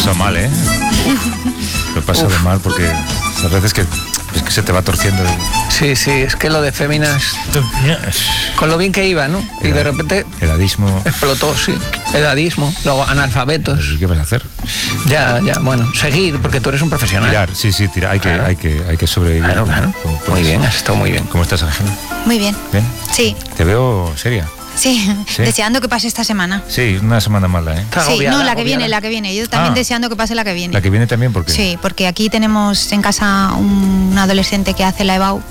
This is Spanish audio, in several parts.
pasado mal, ¿eh? Lo he pasado mal porque a veces que es que se te va torciendo. Sí, es que lo de féminas, con lo bien que iba, ¿no? Y de repente edadismo. Explotó, sí. Edadismo, luego analfabetos. ¿Qué vas a hacer? Ya, bueno, seguir, porque tú eres un profesional. Tirar, sí, tirar, hay que sobrevivir. Claro. Muy bien, has estado muy bien. ¿Cómo estás, Ángela? Muy bien. ¿Bien? Sí. Te veo seria. Sí, deseando que pase esta semana. Sí, una semana mala, ¿eh? Sí, no, la que viene. Yo también deseando que pase la que viene. ¿La que viene también? ¿Por qué? Sí, porque aquí tenemos en casa un adolescente que hace la EBAU.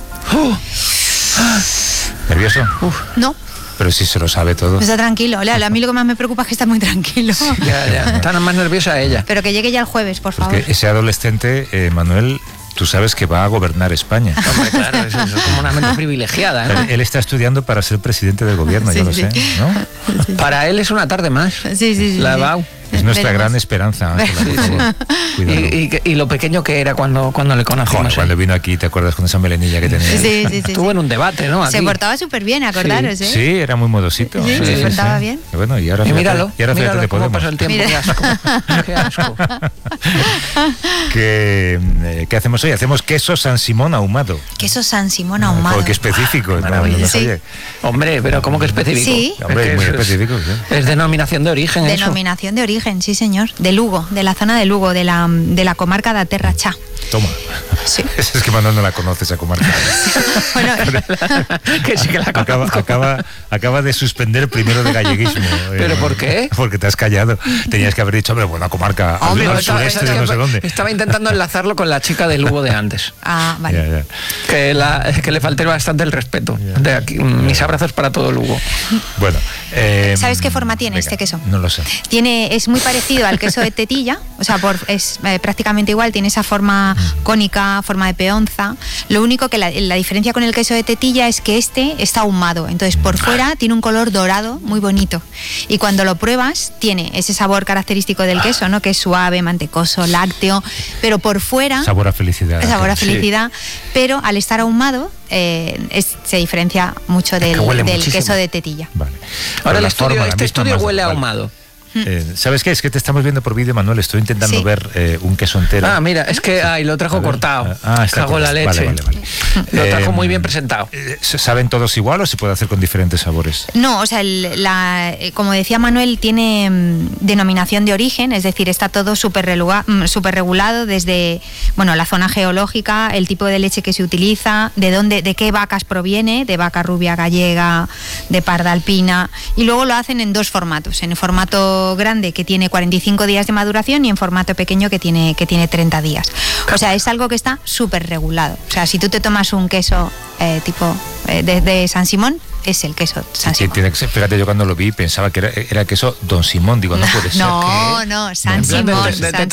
¿Nervioso? No. Pero sí se lo sabe todo. Está tranquilo. A mí lo que más me preocupa es que está muy tranquilo. Ya. Está más nerviosa ella. Pero que llegue ya el jueves, por favor. Porque ese adolescente, Manuel, tú sabes que va a gobernar España. Hombre, claro, eso es como una mente privilegiada, ¿no? Él está estudiando para ser presidente del gobierno, yo lo sé, ¿no? Sí. Para él es una tarde más. Sí. La EBAU. Es nuestra gran esperanza, Ángela, y lo pequeño que era cuando le conocimos. Joder, cuando vino aquí, ¿te acuerdas con esa melenilla que tenía? Sí. Estuvo en un debate, ¿no? Aquí. Se portaba súper bien, acordaros, ¿eh? Sí, era muy modosito. Sí, se portaba bien. Y bueno, y ahora míralo, fíjate de cómo Podemos. pasa el tiempo. Qué asco. ¿Qué hacemos hoy? Hacemos queso San Simón ahumado. Queso San Simón ahumado. Porque específico. Maravilloso. Hombre, pero ¿cómo que específico? Sí. Hombre, muy específico. ¿Sí? Es denominación de origen. Denominación de origen, sí, señor. De Lugo, de la zona de Lugo, de la comarca de Terra Cha. Toma. Sí. Es que Manuel no la conoce esa comarca. Bueno, que sí que la conozco. Acaba de suspender primero de galleguismo. ¿Pero por qué? Porque te has callado. Tenías que haber dicho, hombre, buena comarca al sureste de no sé dónde. Estaba intentando enlazarlo con la chica de Lugo de antes. Ah, vale. Ya. Que le falté bastante el respeto. De aquí, mis abrazos para todo Lugo. Bueno. ¿Sabes qué forma tiene este queso? No lo sé. Es muy parecido al queso de tetilla, o sea, es prácticamente igual, tiene esa forma cónica, forma de peonza. Lo único que la diferencia con el queso de tetilla es que este está ahumado, entonces por fuera tiene un color dorado muy bonito y cuando lo pruebas tiene ese sabor característico del queso, ¿no? Que es suave, mantecoso, lácteo, pero por fuera sabor a felicidad. Sabor a felicidad, pero al estar ahumado se diferencia mucho del queso de tetilla. Vale. Ahora este estudio huele a ahumado. ¿Sabes qué? Es que te estamos viendo por vídeo, Manuel. Estoy intentando ver un queso entero. Ah, mira, es que lo trajo cortado. Cago en la leche. Vale. Lo trajo muy bien presentado. ¿Saben todos igual o se puede hacer con diferentes sabores? No, o sea, como decía Manuel, tiene denominación de origen, es decir, está todo súper regulado desde la zona geológica, el tipo de leche que se utiliza, de qué vacas proviene, de vaca rubia gallega, de parda alpina, y luego lo hacen en dos formatos, en el formato grande que tiene 45 días de maduración y en formato pequeño que tiene 30 días. O sea, es algo que está súper regulado. O sea, si tú te tomas un queso de San Simón, es el queso San Simón. Tiene que ser, fíjate, yo cuando lo vi pensaba que era queso Don Simón, digo, no puede ser. No, San Simón.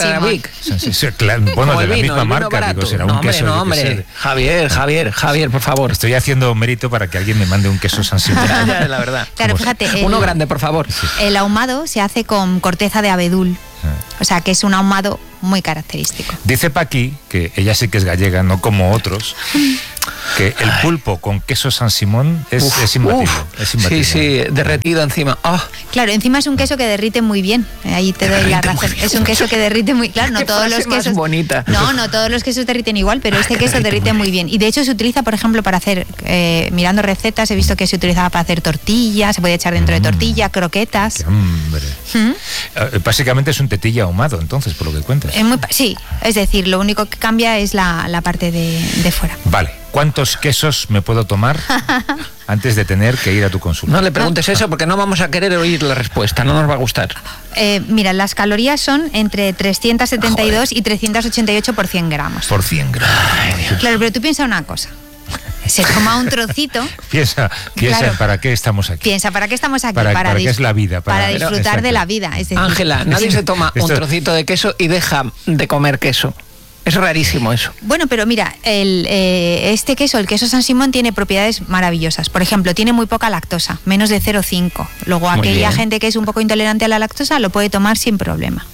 Bueno, de la misma marca, digo, será un queso. No, hombre, Javier, por favor. Estoy haciendo mérito para que alguien me mande un queso San Simón. Ya, la verdad. Claro, fíjate. Uno grande, por favor. Sí. El ahumado se hace con corteza de abedul. O sea, que es un ahumado muy característico. Dice Paqui, que ella sí que es gallega, no como otros, que el pulpo con queso San Simón es imbatible. Sí, derretido encima. Claro, encima es un queso que derrite muy bien. Ahí te doy la razón. Es un queso que derrite muy... Claro, no todos los quesos... bonita. No todos los quesos derriten igual, pero este queso derrite muy bien. Y de hecho se utiliza, por ejemplo, para hacer... mirando recetas, he visto que se utilizaba para hacer tortillas, se puede echar dentro de tortilla, croquetas. ¡Hombre! Básicamente es un tetilla ahumado, entonces, por lo que cuentas. Sí, es decir, lo único que cambia es la parte de fuera. Vale. ¿Cuántos quesos me puedo tomar antes de tener que ir a tu consulta? No le preguntes eso porque no vamos a querer oír la respuesta, no nos va a gustar. Mira, las calorías son entre 372 y 388 por 100 gramos. Por 100 gramos. Claro, pero tú piensa una cosa. Se toma un trocito. Piensa, claro, ¿para qué estamos aquí? Piensa, ¿para qué estamos aquí? ¿Para qué es la vida? Para disfrutar de la vida. Es decir, Ángela, nadie se toma un trocito de queso y deja de comer queso. Es rarísimo eso. Bueno, pero mira, este queso, el queso San Simón, tiene propiedades maravillosas. Por ejemplo, tiene muy poca lactosa, menos de 0,5. Luego, aquella gente que es un poco intolerante a la lactosa lo puede tomar sin problema.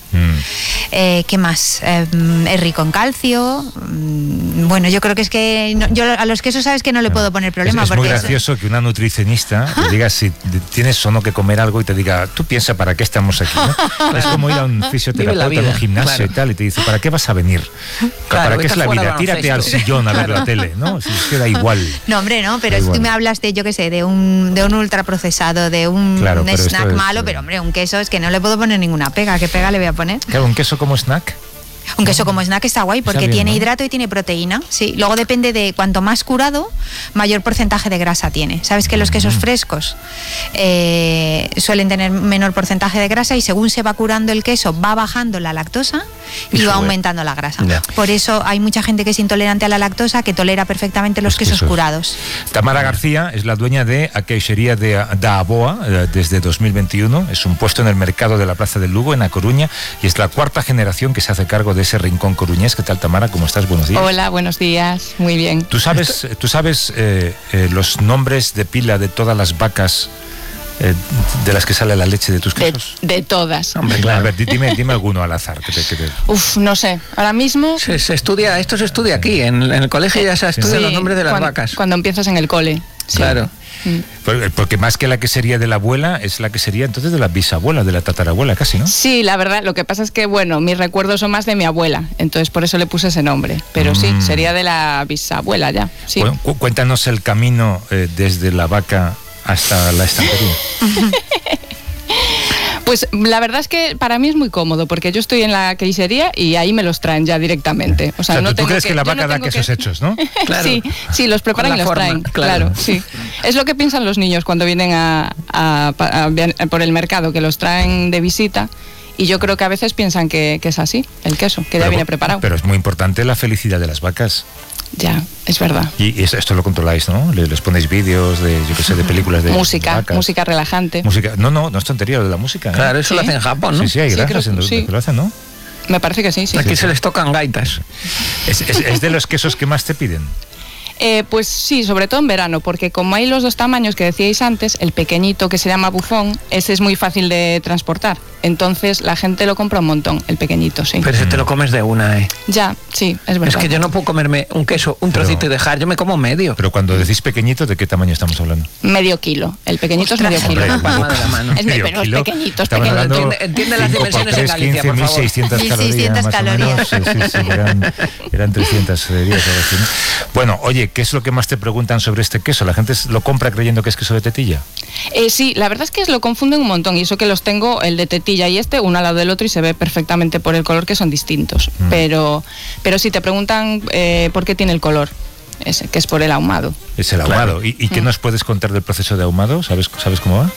¿Qué más? Es rico en calcio. Bueno, yo creo que es que yo a los quesos sabes que no le puedo poner problema. Es muy gracioso que una nutricionista te diga si tienes o no que comer algo y te diga, tú piensa para qué estamos aquí, ¿no? Es como ir a un fisioterapeuta en un gimnasio y tal y te dice, ¿para qué vas a venir? ¿Para qué es la vida? Tírate al sillón a ver la tele, ¿no? Si es que da igual. No, hombre, no, pero si tú me hablas de, yo qué sé, de un ultraprocesado, de un snack malo, pero hombre, un queso es que no le puedo poner ninguna pega. ¿Qué pega le voy a poner? Claro, un queso como snack. Un queso como snack está guay porque tiene hidrato y tiene proteína. Sí, luego depende de cuanto más curado, mayor porcentaje de grasa tiene. Sabes que los quesos frescos suelen tener menor porcentaje de grasa y según se va curando el queso va bajando la lactosa y va aumentando la grasa. Por eso hay mucha gente que es intolerante a la lactosa que tolera perfectamente los quesos curados. Tamara García es la dueña de a queixería da Aboa desde 2021. Es un puesto en el mercado de la Plaza del Lugo, en A Coruña, y es la cuarta generación que se hace cargo de ese rincón coruñés. ¿Qué tal, Tamara? ¿Cómo estás? Buenos días. Hola, buenos días. Muy bien. ¿Tú sabes los nombres de pila de todas las vacas de las que sale la leche de tus quesos? De todas. Hombre, claro. A ver, dime alguno al azar. Uf, no sé. Ahora mismo... Esto se estudia aquí. En el colegio ya se estudian los nombres de las vacas. Cuando empiezas en el cole. Sí. Claro. Porque más que la quesería de la abuela, es la quesería entonces de la bisabuela, de la tatarabuela casi, ¿no? Sí, la verdad, lo que pasa es que, bueno, mis recuerdos son más de mi abuela, entonces por eso le puse ese nombre, pero sí, sería de la bisabuela ya, sí. Bueno, cuéntanos el camino desde la vaca hasta la estantería. Pues la verdad es que para mí es muy cómodo, porque yo estoy en la quesería y ahí me los traen ya directamente. O sea, no ¿tú crees que la vaca da quesos hechos, no? Claro. Sí, los preparan y los traen. Claro, sí. Es lo que piensan los niños cuando vienen por el mercado, que los traen de visita. Y yo creo que a veces piensan que es así, el queso, que ya viene preparado. Pero es muy importante la felicidad de las vacas. Ya, es verdad. Y esto lo controláis, ¿no? Les ponéis vídeos de, yo qué sé, de películas de vacas. Música relajante. No es tontería lo de la música, ¿eh? Claro, eso lo hacen en Japón, ¿no? Sí, hay granjas en que lo hacen, ¿no? Me parece que sí. Aquí se les tocan gaitas. ¿Es de los quesos que más te piden? Pues sí, sobre todo en verano, porque como hay los dos tamaños que decíais antes, el pequeñito que se llama buzón, ese es muy fácil de transportar. Entonces la gente lo compra un montón, el pequeñito, sí. Pero ese te lo comes de una, ¿eh? Ya, sí, es verdad. Es que yo no puedo comerme un queso, un trocito y dejar, yo me como medio. Pero cuando decís pequeñito, ¿de qué tamaño estamos hablando? Medio kilo. El pequeñito es medio kilo. La palma de la mano. Pero es pequeñito, es pequeñito. Entiende las dimensiones en Galicia, por favor. 1.600 calorías. Sí, eran 300 días. Bueno, oye, ¿qué es lo que más te preguntan sobre este queso? ¿La gente lo compra creyendo que es queso de tetilla? Sí, la verdad es que lo confunden un montón, y eso que los tengo, el de tetilla y uno al lado del otro, y se ve perfectamente por el color que son distintos. Pero si te preguntan por qué tiene el color, ese, que es por el ahumado. Es el ahumado. Claro. ¿Y qué nos puedes contar del proceso de ahumado? ¿Sabes cómo va?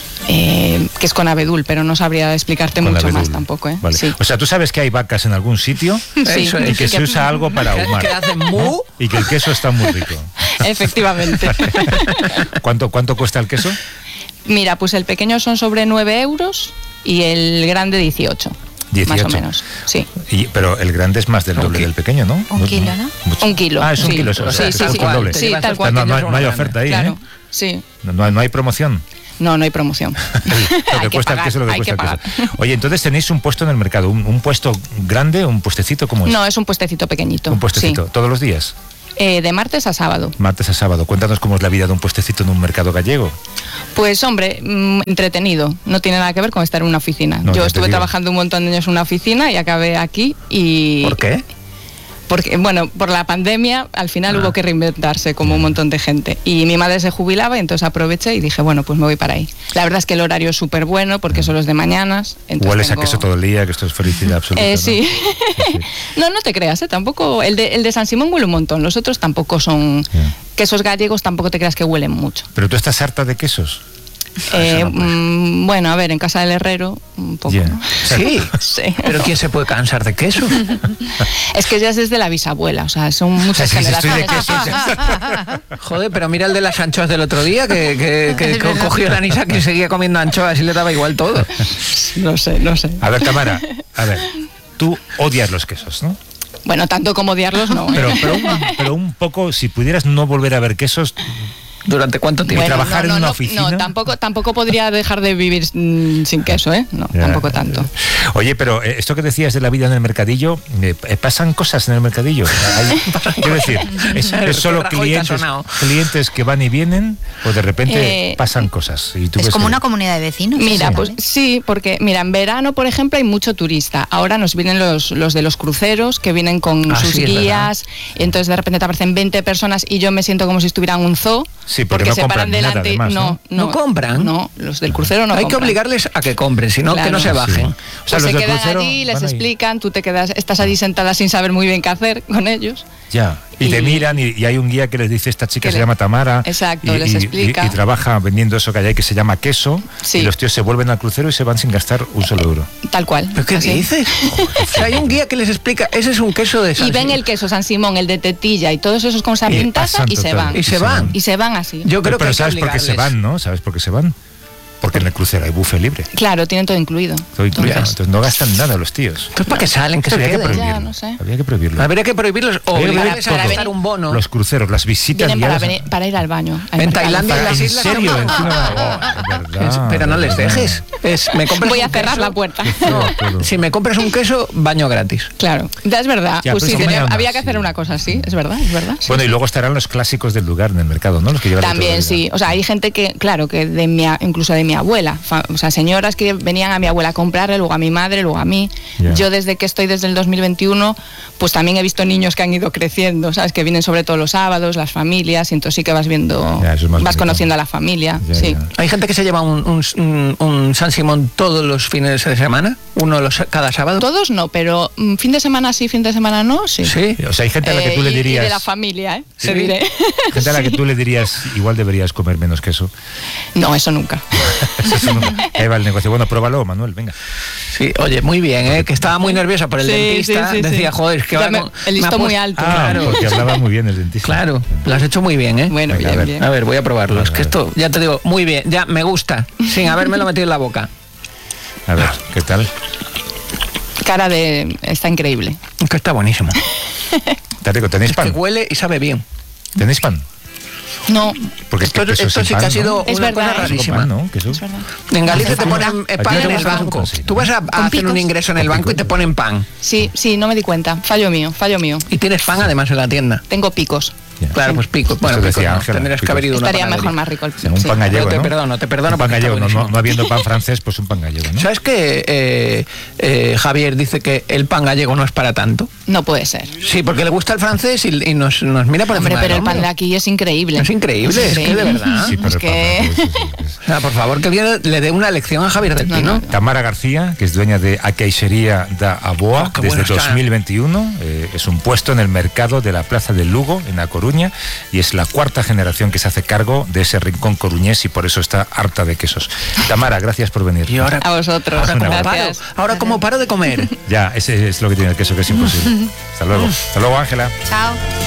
Que es con abedul, pero no sabría explicarte mucho abedul. Más tampoco, ¿eh? Vale. Sí. O sea, tú sabes que hay vacas en algún sitio sí, y que se usa algo para ahumar. Que hacen mu y que el queso está muy rico. Efectivamente. ¿Cuánto cuesta el queso? Mira, pues el pequeño son sobre 9 euros y el grande 18. 18. Más o menos, sí. Pero el grande es más del doble del pequeño, ¿no? Un kilo, ¿no? Un kilo. Ah, es un kilo. Sí, doble. Sí, tal cual. No hay oferta ahí, claro, ¿eh? Sí. No hay promoción. No hay promoción. Lo que cuesta el queso, lo que cuesta el queso. Oye, entonces tenéis un puesto en el mercado, un puesto grande, un puestecito, ¿cómo es? No, es un puestecito pequeñito. Un puestecito, sí. ¿Todos los días? De martes a sábado. Martes a sábado. Cuéntanos cómo es la vida de un puestecito en un mercado gallego. Pues hombre, entretenido. No tiene nada que ver con estar en una oficina. Yo estuve trabajando un montón de años en una oficina y acabé aquí y... ¿Por qué? Porque, bueno, por la pandemia al final hubo que reinventarse como un montón de gente. Y mi madre se jubilaba y entonces aproveché y dije, bueno, pues me voy para ahí. La verdad es que el horario es súper bueno porque son los de mañanas. Hueles a queso todo el día, que esto es felicidad absoluta. Sí. ¿no? No te creas, tampoco. El de San Simón huele un montón. Los otros tampoco son... Quesos gallegos tampoco te creas que huelen mucho. ¿Pero tú estás harta de quesos? Bueno, a ver, en casa del herrero un poco, ¿no? Sí. Pero ¿quién se puede cansar de queso? Es que ya es desde la bisabuela, o sea, son muchas generaciones. Joder, pero mira el de las anchoas del otro día, que cogió la Nisa que seguía comiendo anchoas y le daba igual todo. No sé. A ver, Tamara, tú odias los quesos, ¿no? Bueno, tanto como odiarlos no. Pero un poco, si pudieras no volver a ver quesos... ¿Durante cuánto tiempo? Bueno, ¿trabajar en una oficina? No, tampoco podría dejar de vivir sin queso, ¿eh? No, tampoco tanto. Oye, pero esto que decías de la vida en el mercadillo, ¿pasan cosas en el mercadillo? Quiero decir, ¿es solo clientes que van y vienen o de repente pasan cosas? Y tú es como una comunidad de vecinos. Mira, pues sí, porque mira, en verano, por ejemplo, hay mucho turista. Ahora nos vienen los de los cruceros, que vienen con sus guías, entonces de repente te aparecen 20 personas y yo me siento como si estuviera en un zoo. Sí, porque no se compran paran delante. Nada, además, ¿No compran? No, los del crucero no Hay compran. que obligarles a que compren, si no, que no se bajen. Sí. O sea, se quedan allí, les explican, tú estás allí sentada sin saber muy bien qué hacer con ellos. Ya. Y te miran y hay un guía que les dice, esta chica se llama Tamara. Exacto, les explica. Y trabaja vendiendo eso que hay que se llama queso. Sí. Y los tíos se vuelven al crucero y se van sin gastar un solo euro. Tal cual. ¿Pero qué dices? O sea, hay un guía que les explica, ese es un queso de San Y ven el queso San Simón, el de tetilla y todos esos con esa pintaza y se van. Y se van. Y se van así. Yo creo pero que ¿sabes por qué se van, no? ¿Sabes por qué se van? Porque en el crucero hay buffet libre. Claro, tienen todo incluido. Todo incluido. Entonces no gastan nada los tíos. Entonces, ¿para qué salen? Que se habría que queden. prohibirlo. Ya, no sé. Habría que prohibirlo. Habría que prohibirlos o obligarles a gastar un bono. Los cruceros, las visitas Vienen guiadas. para ir al baño. En Tailandia, en las ¿En islas. serio? Verdad, Pero no les dejes. Me compras Voy a un cerrar queso. la puerta. No. Si me compras un queso, baño gratis. Claro, ya es verdad. Ya, Pues pero sí, eso mañana, había que hacer una cosa así, es verdad, es verdad. Bueno, y luego estarán los clásicos del lugar en el mercado, ¿no? Los que llevan También sí, o sea, hay gente que, claro, que incluso de mi abuela, o sea, señoras que venían a mi abuela a comprarle, luego a mi madre, luego a mí. Yeah. Yo desde el 2021, pues también he visto niños que han ido creciendo, ¿sabes? Que vienen sobre todo los sábados, las familias, y entonces sí que vas viendo, vas conociendo a la familia, sí. Hay gente que se lleva un San Simón todos los fines de semana, cada sábado. Todos no, pero fin de semana sí, fin de semana no, sí. Sí. O sea, hay gente a la que tú le dirías... Y de la familia, ¿eh? ¿Sí? Te diré. Gente a la que tú le dirías, igual deberías comer menos queso. No, eso nunca. Eso nunca. Ahí va el negocio. Bueno, pruébalo, Manuel, venga. Sí, oye, muy bien, que estaba muy nerviosa por el dentista. Decía, joder, es que el listón muy alto. Claro, porque hablaba muy bien el dentista. Claro, lo has hecho muy bien, ¿eh? Bueno, venga, bien. A ver, voy a probarlo. Es que esto, ya te digo, muy bien, ya me gusta, sin habérmelo metido en la boca. A ver, ¿qué tal? Está increíble. Es que está buenísimo. Está rico. ¿Tenéis pan? Que huele y sabe bien. ¿Tenéis pan? No. Porque esto sí que ha sido Es una verdad, cosa ¿eh? rarísima. Pan, ¿no? ¿Queso? Es verdad. En Galicia te ponen Aquí pan en tenemos el banco. sí, ¿no? Tú vas a hacer un ingreso en el banco y te ponen pan. Sí, no me di cuenta. Fallo mío. Y tienes pan además en la tienda. Tengo picos. Ya. Claro, pues picos. Bueno, Eso picos decía no. Ángela, Tendrías que picos. haber ido a una Estaría panadería. mejor más rico el Un pan gallego, Yo te ¿no? perdono, Un pan porque está gallego, buenísimo. no habiendo pan francés, pues un pan gallego, ¿no? ¿Sabes que Javier dice que el pan gallego no es para tanto? No puede ser. Sí, porque le gusta el francés y nos mira por Hombre, encima pero del el pan hombro. de aquí es increíble. Es increíble, es que de verdad. Sí, pero Es el pan que- francés, sí. O sea, por favor, que le dé una lección a Javier del Pino. Tamara García, que es dueña de A Queixería da Aboa Oh, qué desde bueno está. 2021. Es un puesto en el mercado de la Plaza de Lugo, en A Coruña, y es la cuarta generación que se hace cargo de ese rincón coruñés y por eso está harta de quesos. Tamara, gracias por venir. Y ahora, A vosotros. Gracias. como paro de comer. Ya, ese es lo que tiene el queso, que es imposible. Hasta luego. Hasta luego, Ángela. Chao.